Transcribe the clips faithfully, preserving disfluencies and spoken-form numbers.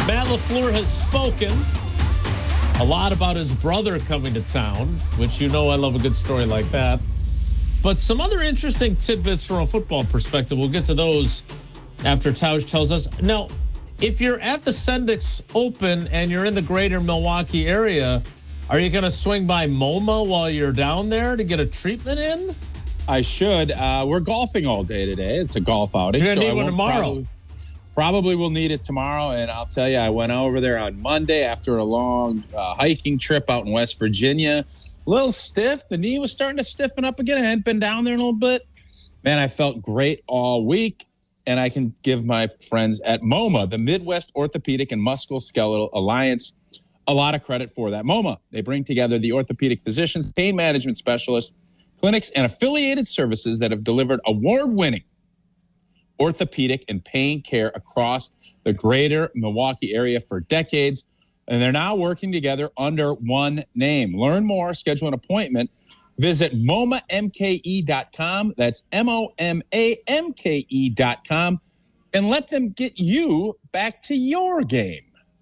Matt LaFleur has spoken a lot about his brother coming to town, which you know I love a good story like that. But some other interesting tidbits from a football perspective. We'll get to those after Tausch tells us. Now, if you're at the Sendix Open and you're in the greater Milwaukee area, are you going to swing by MoMA while you're down there to get a treatment in? I should. Uh, we're golfing all day today. It's a golf outing. You're going to so need I one tomorrow. Probably, probably will need it tomorrow. And I'll tell you, I went over there on Monday after a long uh, hiking trip out in West Virginia. A little stiff. The knee was starting to stiffen up again. I hadn't been down there in a little bit. Man, I felt great all week. And I can give my friends at MoMA, the Midwest Orthopedic and Musculoskeletal Alliance, a lot of credit for that. MoMA, they bring together the orthopedic physicians, pain management specialists, clinics, and affiliated services that have delivered award-winning orthopedic and pain care across the greater Milwaukee area for decades. And they're now working together under one name. Learn more, schedule an appointment. Visit M O M A M K E dot com. That's M O M A M K E dot com. And let them get you back to your game.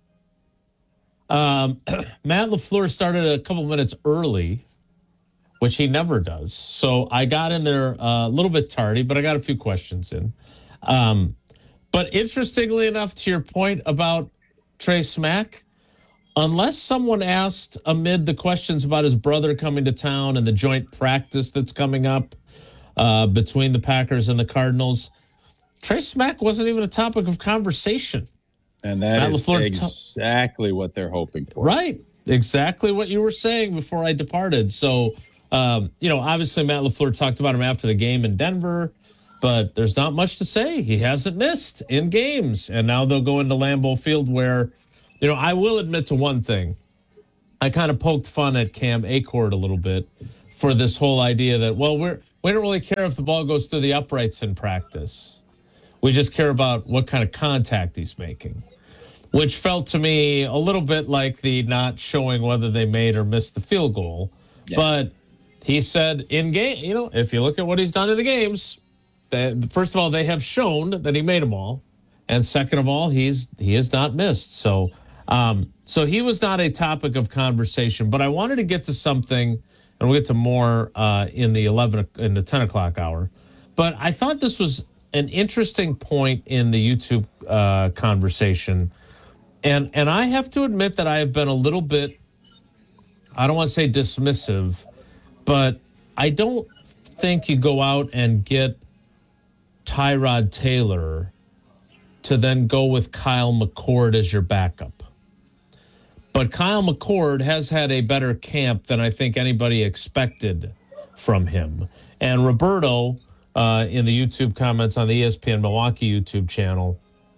Um, Matt LaFleur started a couple minutes early, which he never does. So I got in there a little bit tardy, but I got a few questions in. Um, but interestingly enough, to your point about Trey Smack, unless someone asked amid the questions about his brother coming to town and the joint practice that's coming up uh, between the Packers and the Cardinals, Trey Smack wasn't even a topic of conversation. And that Matt is LaFleur exactly t- what they're hoping for. Right. Exactly what you were saying before I departed. So, um, you know, obviously Matt LaFleur talked about him after the game in Denver, but there's not much to say. He hasn't missed in games. And now they'll go into Lambeau Field where, you know, I will admit to one thing. I kind of poked fun at Cam Achord a little bit for this whole idea that, well, we're, we don't really care if the ball goes through the uprights in practice. We just care about what kind of contact he's making, which felt to me a little bit like the not showing whether they made or missed the field goal. Yeah. But he said in game, you know, if you look at what he's done in the games, they, first of all, they have shown that he made them all. And second of all, he's he has not missed. So um, so he was not a topic of conversation. But I wanted to get to something, and we'll get to more uh, in the eleven in the ten o'clock hour. But I thought this was an interesting point in the YouTube uh, conversation. And and I have to admit that I have been a little bit, I don't want to say dismissive, but I don't think you go out and get Tyrod Taylor to then go with Kyle McCord as your backup. But Kyle McCord has had a better camp than I think anybody expected from him. And Roberto, uh, in the YouTube comments on the E S P N Milwaukee YouTube channel,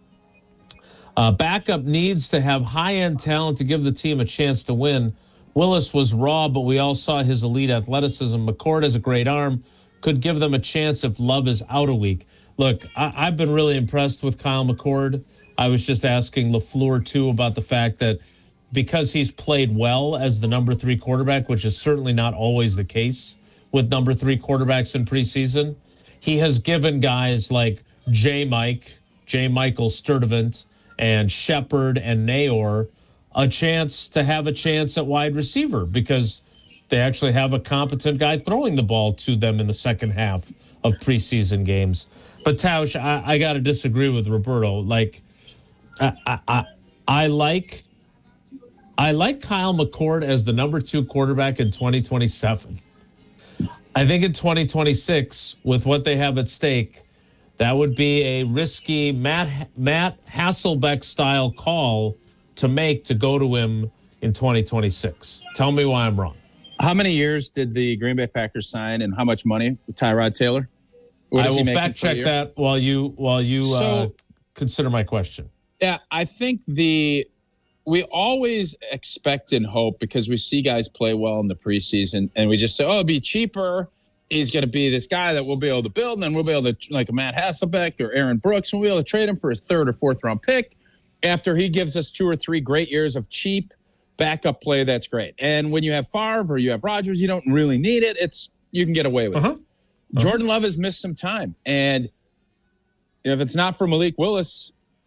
Uh, backup needs to have high-end talent to give the team a chance to win. Willis was raw, but we all saw his elite athleticism. McCord has a great arm, could give them a chance if Love is out a week. Look, I- I've been really impressed with Kyle McCord. I was just asking LaFleur, too, about the fact that because he's played well as the number three quarterback, which is certainly not always the case with number three quarterbacks in preseason, he has given guys like J. Mike, J. Michael Sturdivant, and Shepard and Nayor a chance to have a chance at wide receiver because they actually have a competent guy throwing the ball to them in the second half of preseason games. But Tausch, I, I got to disagree with Roberto. Like, I, I, I, I like, I like Kyle McCord as the number two quarterback in twenty twenty-seven. I think in twenty twenty-six, with what they have at stake, that would be a risky Matt Matt Hasselbeck-style call to make to go to him in twenty twenty-six. Tell me why I'm wrong. How many years did the Green Bay Packers sign and how much money with Tyrod Taylor? I will fact check that while you while you so, uh, consider my question. Yeah, I think the we always expect and hope because we see guys play well in the preseason and we just say, oh, it'll be cheaper. He's going to be this guy that we'll be able to build, and then we'll be able to, like a Matt Hasselbeck or Aaron Brooks, and we'll be able to trade him for his third or fourth round pick after he gives us two or three great years of cheap backup play. That's great. And when you have Favre or you have Rodgers, you don't really need it. It's you can get away with uh-huh. it. Uh-huh. Jordan Love has missed some time, and you know, if it's not for Malik Willis,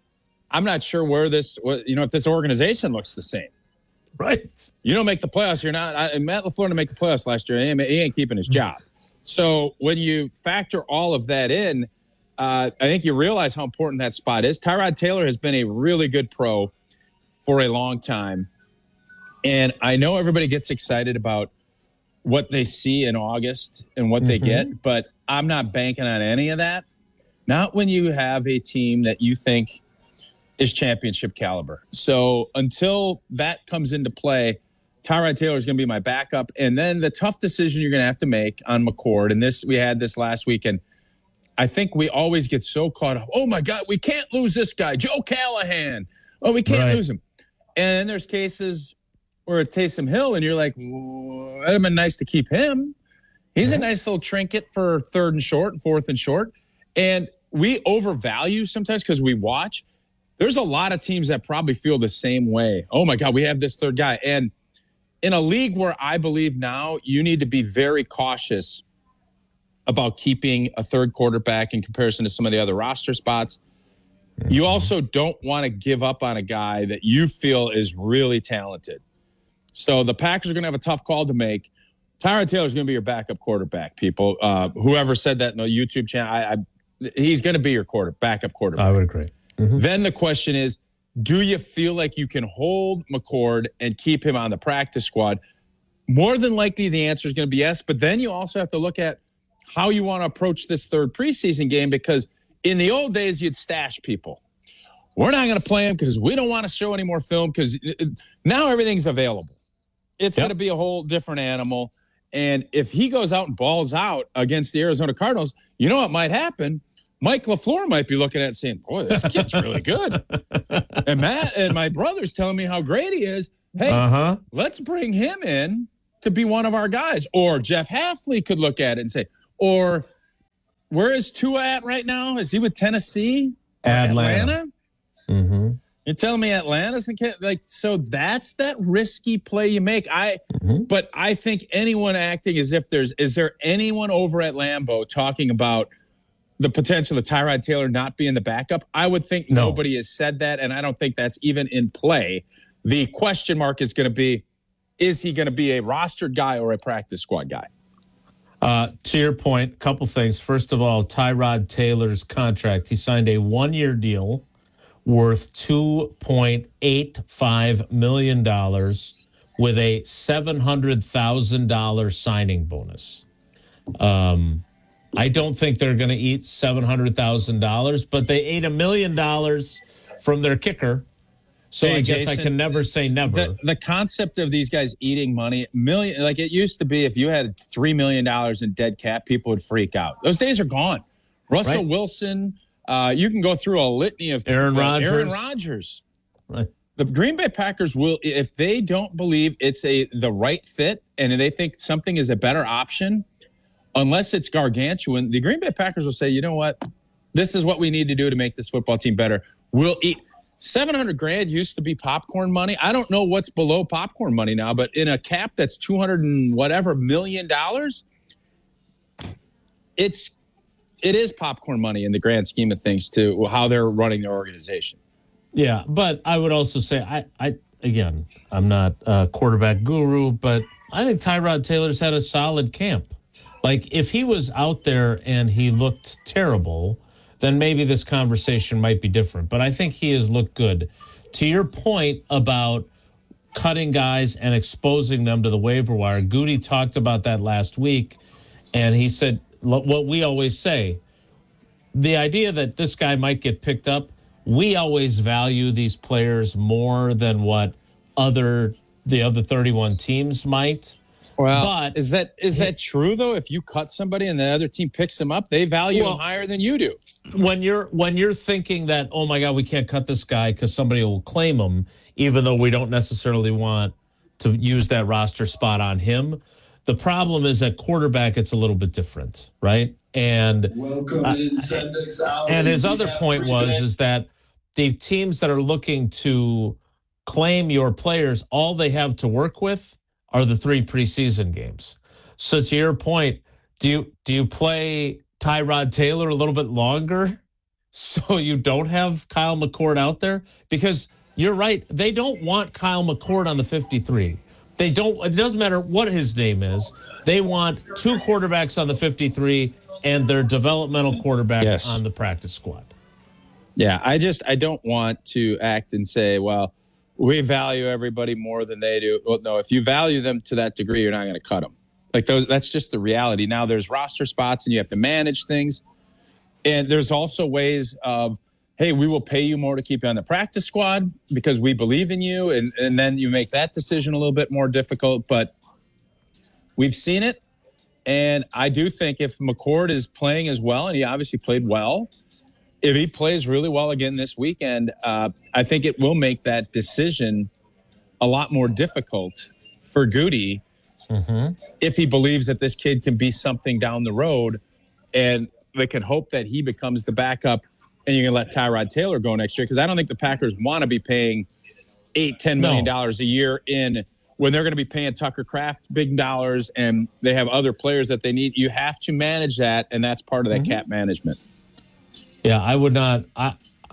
I'm not sure where this, you know, if this organization looks the same. Right. You don't make the playoffs. You're not. I, Matt LaFleur didn't make the playoffs last year. He ain't, he ain't keeping his job. So when you factor all of that in, uh, I think you realize how important that spot is. Tyrod Taylor has been a really good pro for a long time. And I know everybody gets excited about what they see in August and what mm-hmm. they get, but I'm not banking on any of that. Not when you have a team that you think is championship caliber. So until that comes into play, Tyrod Taylor is going to be my backup. And then the tough decision you're going to have to make on McCord, and this we had this last weekend. I think we always get so caught up. Oh, my God, we can't lose this guy, Joe Callahan. Oh, we can't right. lose him. And then there's cases where it's Taysom Hill, and you're like, well, it'd have been nice to keep him. He's a nice little trinket for third and short, fourth and short. And we overvalue sometimes because we watch. There's a lot of teams that probably feel the same way. Oh, my God, we have this third guy. And in a league where I believe now you need to be very cautious about keeping a third quarterback in comparison to some of the other roster spots, mm-hmm. you also don't want to give up on a guy that you feel is really talented. So the Packers are going to have a tough call to make. Tyrod Taylor is going to be your backup quarterback, people. Uh, whoever said that in the YouTube channel, I, I, he's going to be your quarter, backup quarterback. I would agree. Mm-hmm. Then the question is, do you feel like you can hold McCord and keep him on the practice squad? More than likely, the answer is going to be yes. But then you also have to look at how you want to approach this third preseason game, because in the old days, you'd stash people. We're not going to play him because we don't want to show any more film, because now everything's available. It's yep. going to be a whole different animal. And if he goes out and balls out against the Arizona Cardinals, you know what might happen? Mike LaFleur might be looking at it saying, boy, this kid's really good. And Matt and my brother's telling me how great he is. Hey, uh-huh. let's bring him in to be one of our guys. Or Jeff Hafley could look at it and say, or where is Tua at right now? Is he with Tennessee? Atlanta. Atlanta? Mm-hmm. You're telling me Atlanta's like, so that's that risky play you make. I, mm-hmm. but I think anyone acting as if there's, is there anyone over at Lambeau talking about the potential of Tyrod Taylor not being the backup? I would think no. nobody has said that, and I don't think that's even in play. The question mark is going to be, is he going to be a rostered guy or a practice squad guy? Uh, to your point, a couple things. First of all, Tyrod Taylor's contract, he signed a one-year deal worth two point eight five million dollars with a seven hundred thousand dollars signing bonus. Um, I don't think they're going to eat seven hundred thousand dollars, but they ate a million dollars from their kicker. So hey, I guess Jason, I can never say never. The, the concept of these guys eating money, million, like it used to be, if you had three million dollars in dead cap, people would freak out. Those days are gone. Russell right. Wilson, uh, you can go through a litany of Aaron uh, Rodgers. Aaron Rodgers. Right. The Green Bay Packers will, if they don't believe it's a the right fit and they think something is a better option, unless it's gargantuan, the Green Bay Packers will say, you know what? This is what we need to do to make this football team better. We'll eat. seven hundred grand used to be popcorn money. I don't know what's below popcorn money now, but in a cap that's two hundred and whatever million dollars, it's, it is popcorn money in the grand scheme of things to how they're running their organization. Yeah. But I would also say, I, I, again, I'm not a quarterback guru, but I think Tyrod Taylor's had a solid camp. Like if he was out there and he looked terrible, then maybe this conversation might be different. But I think he has looked good. To your point about cutting guys and exposing them to the waiver wire, Goody talked about that last week, and he said what we always say, the idea that this guy might get picked up, we always value these players more than what other the other thirty-one teams might. Well, but is that is that true though? If you cut somebody and the other team picks them up, they value well, them higher than you do. When you're when you're thinking that, oh my God, we can't cut this guy because somebody will claim him, even though we don't necessarily want to use that roster spot on him. The problem is at quarterback, it's a little bit different, right? And welcome uh, in, send us out. And his other point was is that the teams that are looking to claim your players, all they have to work with are the three preseason games. So to your point, do you do you play Tyrod Taylor a little bit longer so you don't have Kyle McCord out there? Because you're right. They don't want Kyle McCord on the fifty-three. They don't. It doesn't matter what his name is. They want two quarterbacks on the fifty-three and their developmental quarterback Yes. on the practice squad. Yeah, I just I don't want to act and say, well, we value everybody more than they do. Well, no, if you value them to that degree, you're not going to cut them. Like those, that's just the reality. Now there's roster spots and you have to manage things. And there's also ways of, hey, we will pay you more to keep you on the practice squad because we believe in you. And, and then you make that decision a little bit more difficult. But we've seen it. And I do think if McCord is playing as well, and he obviously played well, if he plays really well again this weekend, uh, I think it will make that decision a lot more difficult for Goody mm-hmm. if he believes that this kid can be something down the road, and they can hope that he becomes the backup and you can let Tyrod Taylor go next year. Because I don't think the Packers want to be paying eight, ten million dollars no. a year in when they're going to be paying Tucker Kraft big dollars and they have other players that they need. You have to manage that, and that's part of that mm-hmm. cap management. Yeah, I would not. I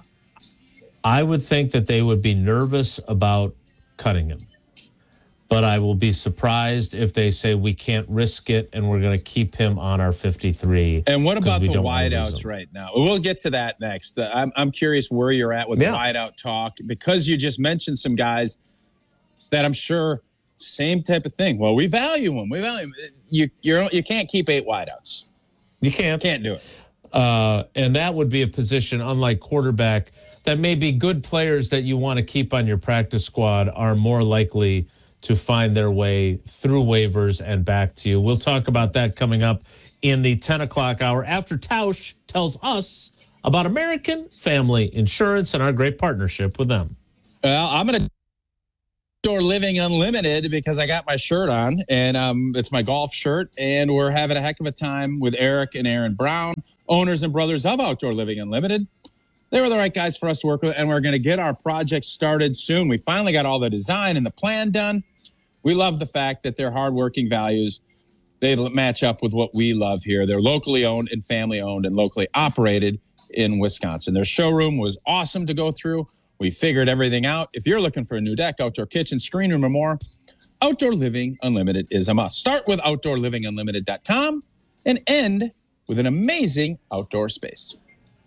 I would think that they would be nervous about cutting him. But I will be surprised if they say we can't risk it and we're going to keep him on our fifty-three. And what about the wideouts right now? We'll get to that next. I'm, I'm curious where you're at with yeah. the wideout talk, because you just mentioned some guys that I'm sure same type of thing. Well, we value them. We value them. You, you're, you can't keep eight wideouts. You can't. Can't do it. Uh, and that would be a position, unlike quarterback, that maybe good players that you want to keep on your practice squad are more likely to find their way through waivers and back to you. We'll talk about that coming up in the ten o'clock hour after Tausch tells us about American Family Insurance and our great partnership with them. Well, I'm going to Outdoor Living Unlimited because I got my shirt on, and um, it's my golf shirt, and we're having a heck of a time with Eric and Aaron Brown, owners and brothers of Outdoor Living Unlimited. They were the right guys for us to work with, and we're going to get our project started soon. We finally got all the design and the plan done. We love the fact that their hardworking values, they match up with what we love here. They're locally owned and family owned and locally operated in Wisconsin. Their showroom was awesome to go through. We figured everything out. If you're looking for a new deck, outdoor kitchen, screen room, or more, Outdoor Living Unlimited is a must. Start with outdoor living unlimited dot com and end with an amazing outdoor space.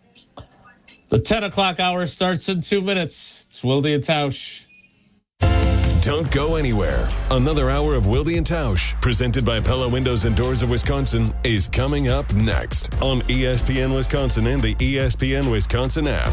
The ten o'clock hour starts in two minutes. It's Wilde and Tausch. Don't go anywhere. Another hour of Wilde and Tausch, presented by Pella Windows and Doors of Wisconsin, is coming up next on E S P N Wisconsin and the E S P N Wisconsin app.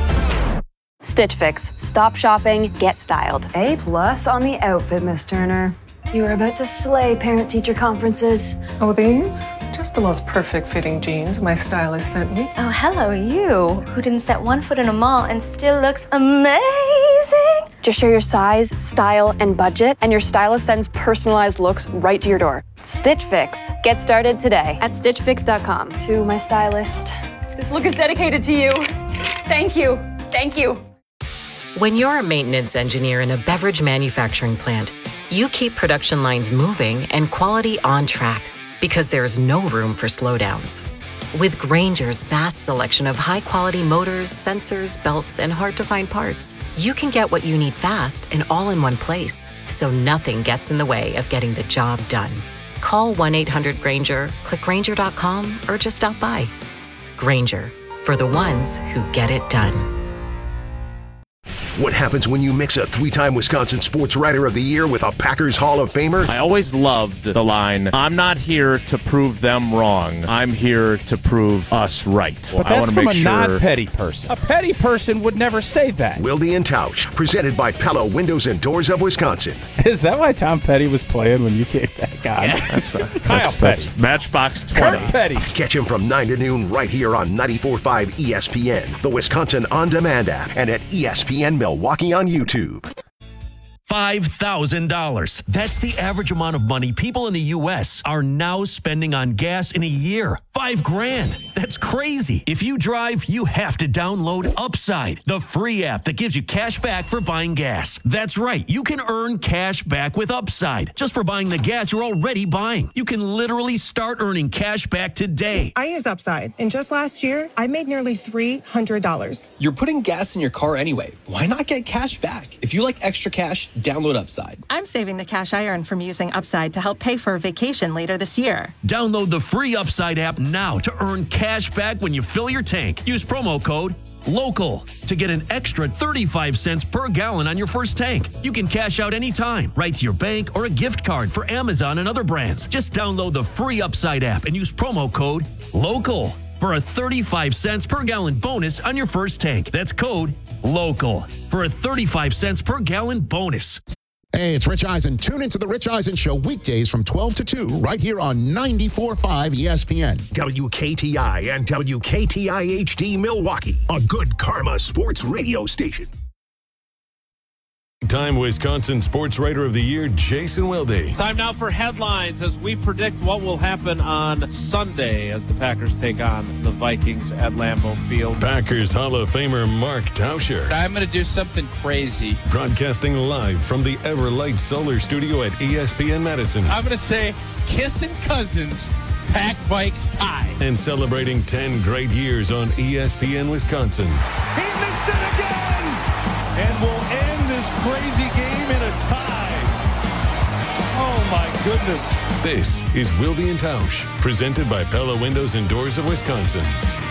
Stitch Fix. Stop shopping, get styled. A plus on the outfit, Miss Turner. You are about to slay parent-teacher conferences. Oh, these? Just the most perfect fitting jeans my stylist sent me. Oh, hello, you, who didn't set one foot in a mall and still looks amazing. Just share your size, style, and budget, and your stylist sends personalized looks right to your door. Stitch Fix. Get started today at stitch fix dot com. To my stylist, this look is dedicated to you. Thank you. Thank you. When you're a maintenance engineer in a beverage manufacturing plant, you keep production lines moving and quality on track because there's no room for slowdowns. With Grainger's vast selection of high-quality motors, sensors, belts, and hard-to-find parts, you can get what you need fast and all in one place, so nothing gets in the way of getting the job done. Call one eight hundred Grainger, click Grainger dot com, or just stop by. Grainger, for the ones who get it done. What happens when you mix a three-time Wisconsin Sports Writer of the Year with a Packers Hall of Famer? I always loved the line, I'm not here to prove them wrong. I'm here to prove us right. But well, that's I from make a sure... not-petty person. A petty person would never say that. Wilde and Tausch, presented by Pella Windows and Doors of Wisconsin. Is that why Tom Petty was playing when you kicked that guy? Yeah, that's, uh, Kyle that's, Petty. That's Matchbox twenty. Kurt Petty. Catch him from nine to noon right here on ninety-four point five E S P N, the Wisconsin On Demand app, and at E S P N Milwaukee on YouTube. five thousand dollars. That's the average amount of money people in the U S are now spending on gas in a year. Five grand. That's crazy. If you drive, you have to download Upside, the free app that gives you cash back for buying gas. That's right. You can earn cash back with Upside just for buying the gas you're already buying. You can literally start earning cash back today. I use Upside, and just last year, I made nearly three hundred dollars. You're putting gas in your car anyway. Why not get cash back? If you like extra cash, download Upside. I'm saving the cash I earn from using Upside to help pay for a vacation later this year. Download the free Upside app now to earn cash back when you fill your tank. Use promo code LOCAL to get an extra thirty-five cents per gallon on your first tank. You can cash out anytime, right to your bank or a gift card for Amazon and other brands. Just download the free Upside app and use promo code LOCAL for a thirty-five cents per gallon bonus on your first tank. That's code LOCAL for a thirty-five cents per gallon bonus. Hey, it's Rich Eisen. Tune into the Rich Eisen Show weekdays from twelve to two right here on ninety-four point five E S P N. W K T I and W K T I H D Milwaukee, a good karma sports radio station. Time Wisconsin Sports Writer of the Year, Jason Wilde. Time now for headlines as we predict what will happen on Sunday as the Packers take on the Vikings at Lambeau Field. Packers Hall of Famer Mark Tauscher. I'm going to do something crazy. Broadcasting live from the Everlight Solar Studio at E S P N Madison. I'm going to say kissing cousins, Pack Vikes tie. And celebrating ten great years on E S P N Wisconsin. He missed it again! And will end this crazy game in a tie. Oh, my goodness. This is Wilde and Tausch, presented by Pella Windows and Doors of Wisconsin.